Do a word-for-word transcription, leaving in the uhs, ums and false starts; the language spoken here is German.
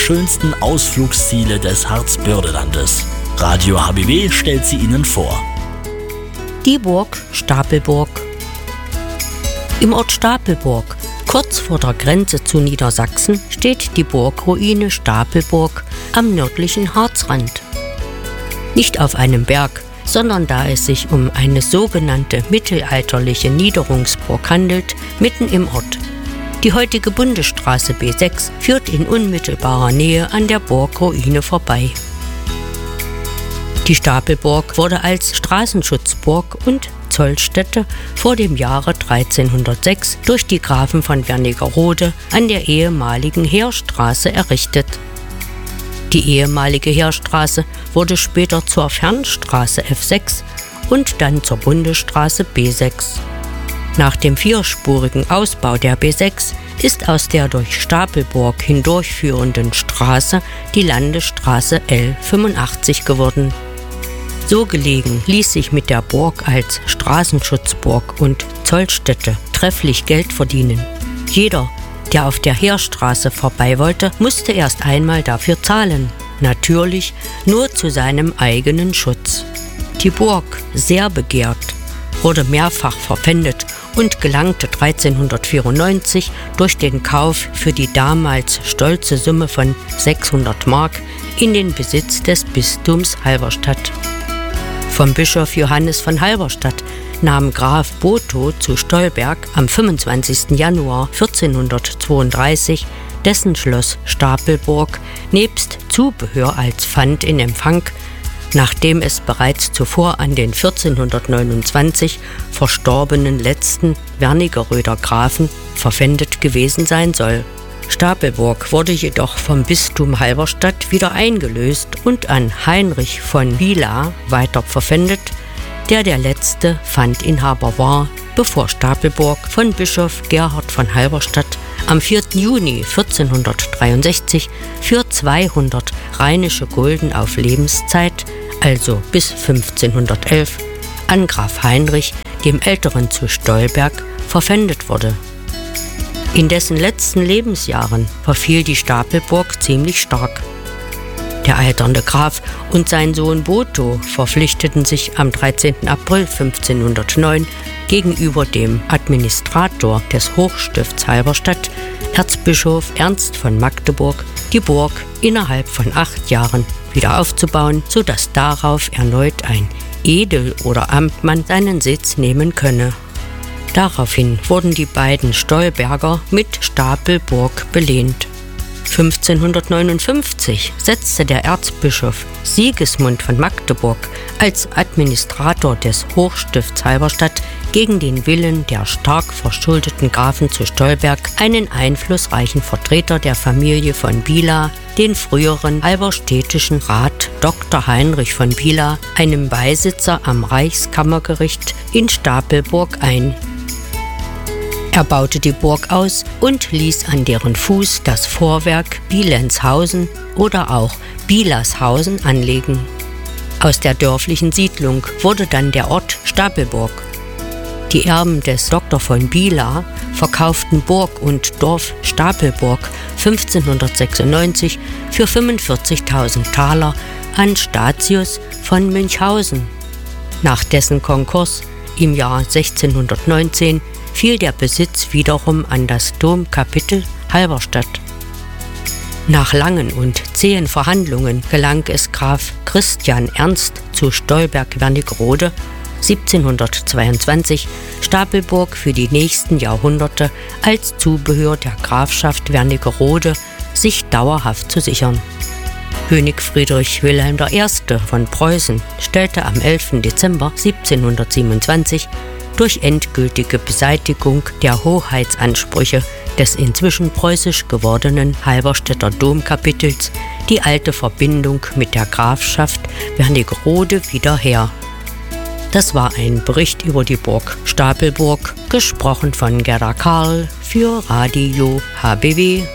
schönsten Ausflugsziele des Harzbördelandes. Radio H B W stellt sie Ihnen vor. Die Burg Stapelburg. Im Ort Stapelburg, kurz vor der Grenze zu Niedersachsen, steht die Burgruine Stapelburg am nördlichen Harzrand. Nicht auf einem Berg, sondern da es sich um eine sogenannte mittelalterliche Niederungsburg handelt, mitten im Ort. Die heutige Bundesstraße B sechs führt in unmittelbarer Nähe an der Burgruine vorbei. Die Stapelburg wurde als Straßenschutzburg und Zollstätte vor dem Jahre dreizehnhundertsechs durch die Grafen von Wernigerode an der ehemaligen Heerstraße errichtet. Die ehemalige Heerstraße wurde später zur Fernstraße F sechs und dann zur Bundesstraße B sechs. Nach dem vierspurigen Ausbau der B sechs ist aus der durch Stapelburg hindurchführenden Straße die Landesstraße L fünfundachtzig geworden. So gelegen ließ sich mit der Burg als Straßenschutzburg und Zollstätte trefflich Geld verdienen. Jeder, der auf der Heerstraße vorbei wollte, musste erst einmal dafür zahlen. Natürlich nur zu seinem eigenen Schutz. Die Burg, sehr begehrt, wurde mehrfach verpfändet und gelangte dreizehnhundertvierundneunzig durch den Kauf für die damals stolze Summe von sechshundert Mark in den Besitz des Bistums Halberstadt. Vom Bischof Johannes von Halberstadt nahm Graf Botho zu Stolberg am fünfundzwanzigsten Januar vierzehnhundertzweiunddreißig dessen Schloss Stapelburg nebst Zubehör als Pfand in Empfang, nachdem es bereits zuvor an den vierzehnhundertneunundzwanzig verstorbenen letzten Wernigeröder Grafen verpfändet gewesen sein soll. Stapelburg wurde jedoch vom Bistum Halberstadt wieder eingelöst und an Heinrich von Bielah weiter verpfändet, der der letzte Pfandinhaber war, bevor Stapelburg von Bischof Gerhard von Halberstadt am vierten Juni vierzehnhundertdreiundsechzig für zweihundert rheinische Gulden auf Lebenszeit, also bis fünfzehnhundertelf, an Graf Heinrich, dem Älteren zu Stolberg, verpfändet wurde. In dessen letzten Lebensjahren verfiel die Stapelburg ziemlich stark. Der alternde Graf und sein Sohn Botho verpflichteten sich am dreizehnten April fünfzehnhundertneun gegenüber dem Administrator des Hochstifts Halberstadt, Erzbischof Ernst von Magdeburg, die Burg innerhalb von acht Jahren wieder aufzubauen, sodass darauf erneut ein Edel oder Amtmann seinen Sitz nehmen könne. Daraufhin wurden die beiden Stolberger mit Stapelburg belehnt. fünfzehnhundertneunundfünfzig setzte der Erzbischof Sigismund von Magdeburg als Administrator des Hochstifts Halberstadt gegen den Willen der stark verschuldeten Grafen zu Stolberg einen einflussreichen Vertreter der Familie von Bielah, den früheren halberstädtischen Rat Doktor Heinrich von Bielah, einem Beisitzer am Reichskammergericht in Stapelburg, ein. Er baute die Burg aus und ließ an deren Fuß das Vorwerk Bielenshausen oder auch Bielashausen anlegen. Aus der dörflichen Siedlung wurde dann der Ort Stapelburg. Die Erben des Doktor von Bielah verkauften Burg und Dorf Stapelburg fünfzehnhundertsechsundneunzig für fünfundvierzigtausend Taler an Statius von Münchhausen. Nach dessen Konkurs im Jahr sechzehnhundertneunzehn fiel der Besitz wiederum an das Domkapitel Halberstadt. Nach langen und zähen Verhandlungen gelang es Graf Christian Ernst zu Stolberg-Wernigerode siebzehnhundertzweiundzwanzig Stapelburg für die nächsten Jahrhunderte als Zubehör der Grafschaft Wernigerode sich dauerhaft zu sichern. König Friedrich Wilhelm der Erste von Preußen stellte am elften Dezember siebzehnhundertsiebenundzwanzig durch endgültige Beseitigung der Hoheitsansprüche des inzwischen preußisch gewordenen Halberstädter Domkapitels die alte Verbindung mit der Grafschaft Wernigerode wieder her. Das war ein Bericht über die Burg Stapelburg, gesprochen von Gerda Karl für Radio H B W.